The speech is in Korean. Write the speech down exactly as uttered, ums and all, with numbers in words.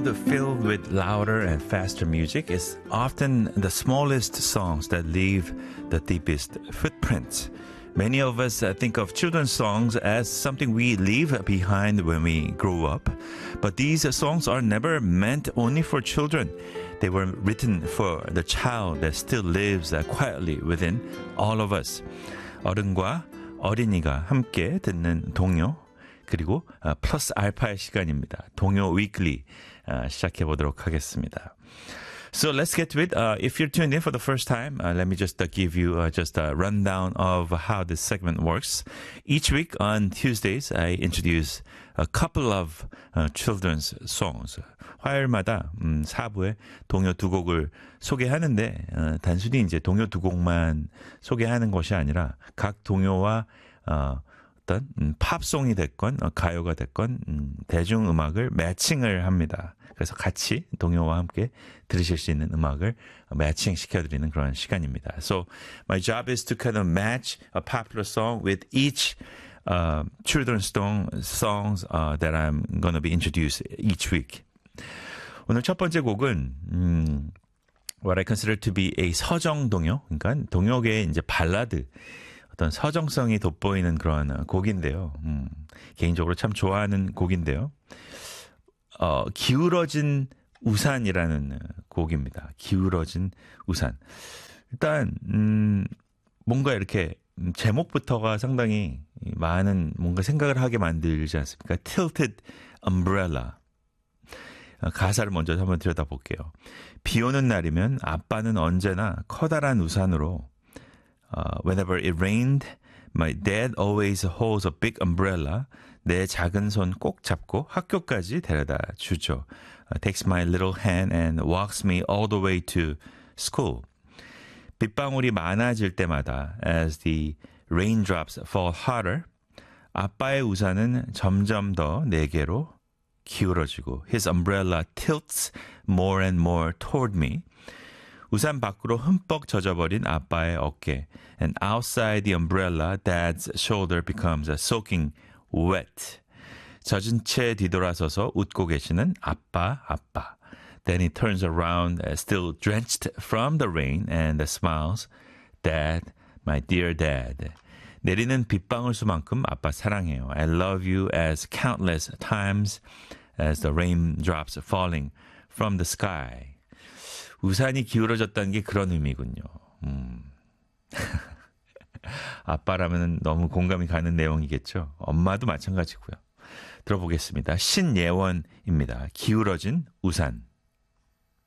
world filled with louder and faster music is often the smallest songs that leave the deepest footprints. Many of us think of children's songs as something we leave behind when we grow up. But these songs are never meant only for children. They were written for the child that still lives quietly within all of us. 어른과 어린이가 함께 듣는 동요, 그리고 플러스 알파의 시간입니다. 동요 위클리 시작해 보도록 하겠습니다. So let's get to it. Uh, if you're tuned in for the first time, uh, let me just uh, give you uh, just a rundown of how this segment works. Each week on Tuesdays, I introduce a couple of uh, children's songs. 화요일마다 음, 사 부에 동요 두 곡을 소개하는데 어, 단순히 이제 동요 두 곡만 소개하는 것이 아니라 각 동요와 어, 어떤 음, 팝송이 됐건 어, 가요가 됐건 음, 대중음악을 매칭을 합니다. 그래서 같이 동요와 함께 들으실 수 있는 음악을 매칭 시켜드리는 그런 시간입니다. So my job is to kind of match a popular song with each uh, children's song, songs uh, that I'm going to be introduced each week. 오늘 첫 번째 곡은 음, what I consider to be a 서정 동요, 그러니까 동요계의 이제 발라드. 어떤 서정성이 돋보이는 그런 곡인데요. 음, 개인적으로 참 좋아하는 곡인데요. 어, 기울어진 우산이라는 곡입니다. 기울어진 우산. 일단 음, 뭔가 이렇게 제목부터가 상당히 많은 뭔가 생각을 하게 만들지 않습니까? Tilted Umbrella. 가사를 먼저 한번 들여다볼게요. 비 오는 날이면 아빠는 언제나 커다란 우산으로 Uh, whenever it rained, my dad always holds a big umbrella. 내 작은 손 꼭 잡고 학교까지 데려다 주죠. Uh, takes my little hand and walks me all the way to school. 빗방울이 많아질 때마다 as the raindrops fall harder, 아빠의 우산은 점점 더 내게로 기울어지고 his umbrella tilts more and more toward me. 우산 밖으로 흠뻑 젖어버린 아빠의 어깨. And outside the umbrella, dad's shoulder becomes soaking wet. 젖은 채 뒤돌아서서 웃고 계시는 아빠, 아빠. Then he turns around, still drenched from the rain, and smiles. Dad, my dear dad. 내리는 빗방울 수만큼 아빠 사랑해요. I love you as countless times as the raindrops falling from the sky. 우산이 기울어졌다는 게 그런 의미군요. 음. 아빠라면 너무 공감이 가는 내용이겠죠. 엄마도 마찬가지고요. 들어보겠습니다. 신예원입니다. 기울어진 우산.